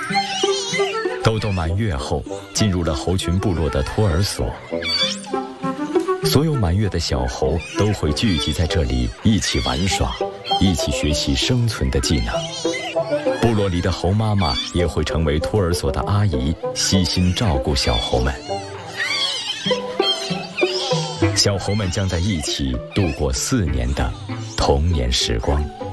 豆豆满月后，进入了猴群部落的托儿所。所有满月的小猴都会聚集在这里，一起玩耍，一起学习生存的技能。部落里的猴妈妈也会成为托儿所的阿姨，悉心照顾小猴们。小猴们将在一起度过4年的童年时光。